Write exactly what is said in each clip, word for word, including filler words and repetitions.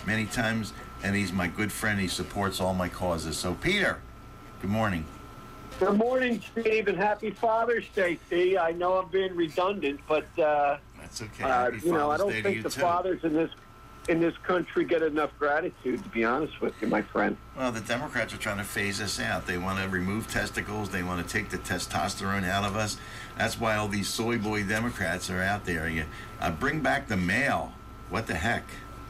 many times, and he's my good friend. He supports all my causes. So, Peter, good morning. Good morning, Steve, and happy Father's Day, Steve. I know I'm being redundant, but uh, that's okay. Uh, Happy you know, I Father's don't Day to think you the too. fathers in this in this country get enough gratitude, to be honest with you, my friend. Well, the Democrats are trying to phase us out. They want to remove testicles. They want to take the testosterone out of us. That's why all these soy boy Democrats are out there. You, uh, bring back the male. What the heck?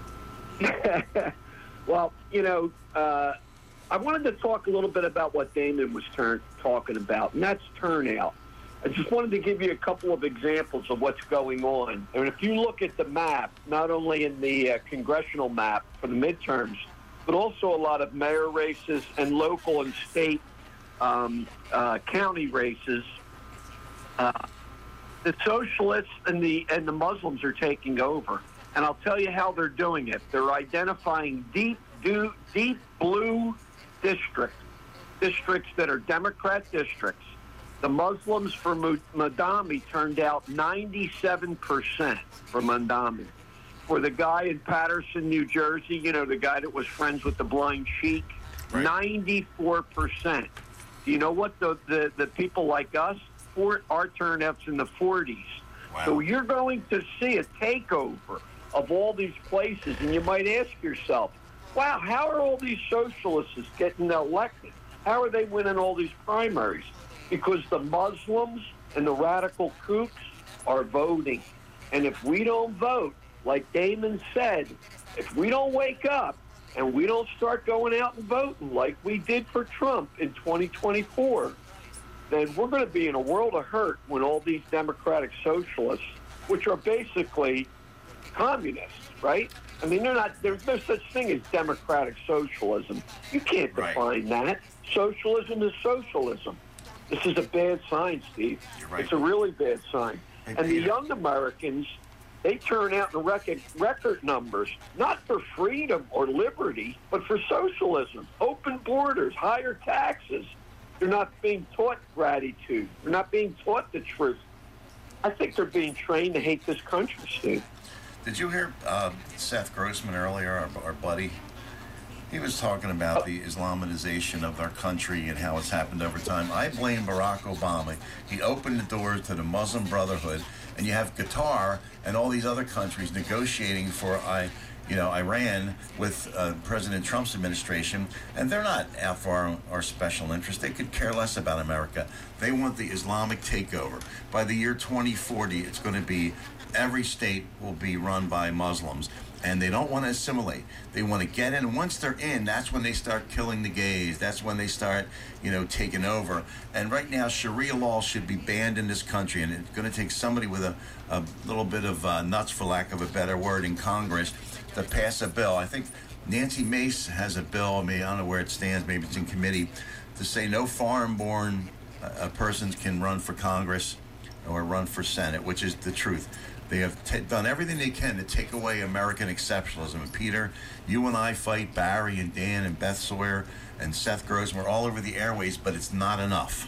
Well, you know, uh, I wanted to talk a little bit about what Damon was turn, talking about, and that's turnout. I just wanted to give you a couple of examples of what's going on. And if you look at the map, not only in the uh, congressional map for the midterms, but also a lot of mayor races and local and state um, uh, county races, uh, the socialists and the and the Muslims are taking over. And I'll tell you how they're doing it. They're identifying deep, do, deep blue districts, districts that are Democrat districts. The Muslims for Mamdani turned out ninety-seven percent for Mamdani. For the guy in Patterson, New Jersey, you know, the guy that was friends with the blind sheik, Right. ninety-four percent. Do you know what the, the, the people like us, for, our turnout's in the forties. Wow. So you're going to see a takeover of all these places, and you might ask yourself, wow, how are all these socialists getting elected? How are they winning all these primaries? Because the Muslims and the radical kooks are voting. And if we don't vote, like Damon said, if we don't wake up and we don't start going out and voting like we did for Trump in twenty twenty-four, then we're going to be in a world of hurt when all these democratic socialists, which are basically communists, right? I mean, they're not, there's no such thing as democratic socialism. You can't Right. define that. Socialism is socialism. This is a bad sign, Steve. You're right. It's a really bad sign. Hey, and the Peter. young Americans, they turn out in record, record numbers, not for freedom or liberty, but for socialism. Open borders, higher taxes. They're not being taught gratitude. They're not being taught the truth. I think they're being trained to hate this country, Steve. Did you hear uh, Seth Grossman earlier, our, our buddy? He was talking about the Islamization of our country and how it's happened over time. I blame Barack Obama. He opened the doors to the Muslim Brotherhood, and you have Qatar and all these other countries negotiating for I, you know, Iran with uh, President Trump's administration, and they're not out for our, our special interest. They could care less about America. They want the Islamic takeover. By the year twenty forty, it's going to be every state will be run by Muslims. And they don't want to assimilate. They want to get in. And once they're in, that's when they start killing the gays. That's when they start, you know, taking over. And right now, Sharia law should be banned in this country. And it's going to take somebody with a, a little bit of uh, nuts, for lack of a better word, in Congress to pass a bill. I think Nancy Mace has a bill. I mean, I don't know where it stands. Maybe it's in committee to say no foreign-born uh, persons can run for Congress or run for Senate, which is the truth. They have t- done everything they can to take away American exceptionalism. And Peter, you and I fight, Barry and Dan and Beth Sawyer and Seth Grossman, we're all over the airways, but it's not enough.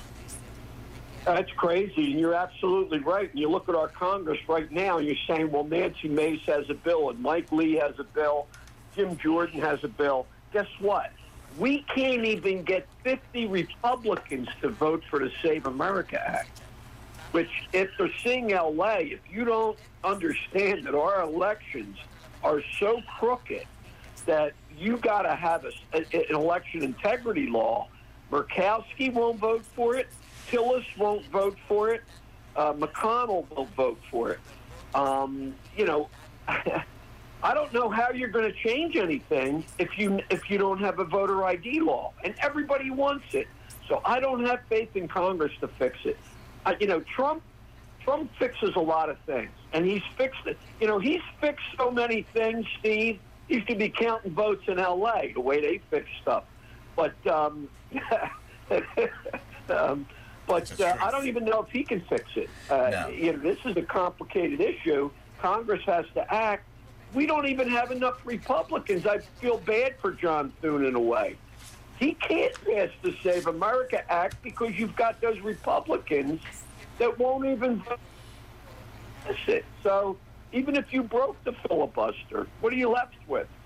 That's crazy, and you're absolutely right. And you look at our Congress right now, and you're saying, well, Nancy Mace has a bill, and Mike Lee has a bill, Jim Jordan has a bill. Guess what? We can't even get fifty Republicans to vote for the Save America Act. Which, if they're seeing L A, if you don't understand that our elections are so crooked that you got to have a, a, an election integrity law, Murkowski won't vote for it, Tillis won't vote for it, uh, McConnell won't vote for it. Um, you know, I don't know how you're going to change anything if you if you don't have a voter I D law, and everybody wants it. So I don't have faith in Congress to fix it. Uh, you know, Trump Trump fixes a lot of things, and he's fixed it. You know, he's fixed so many things, Steve. He's going to be counting votes in L A the way they fix stuff. But um, um, but uh, I don't even know if he can fix it. Uh, No. You know, this is a complicated issue. Congress has to act. We don't even have enough Republicans. I feel bad for John Thune in a way. He can't pass the Save America Act because you've got those Republicans that won't even pass it. So even if you broke the filibuster, what are you left with?